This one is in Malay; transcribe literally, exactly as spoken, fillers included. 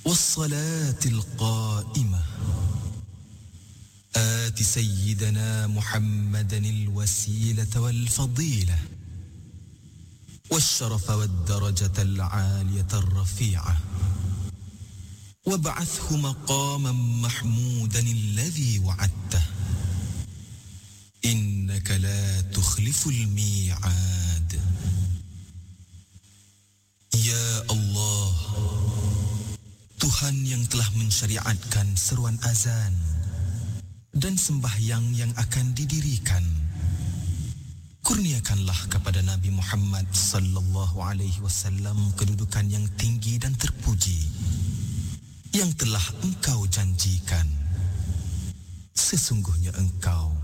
والصلاة القائمة آت سيدنا محمدا الوسيلة والفضيلة والشرف والدرجة العالية الرفيعة وابعثه مقاما محمودا الذي وعدته إنك لا تخلف الميعاد. Ya Allah, Tuhan yang telah mensyariatkan seruan azan dan sembahyang yang akan didirikan, kurniakanlah kepada Nabi Muhammad sallallahu alaihi wasallam kedudukan yang tinggi dan terpuji yang telah Engkau janjikan. Sesungguhnya Engkau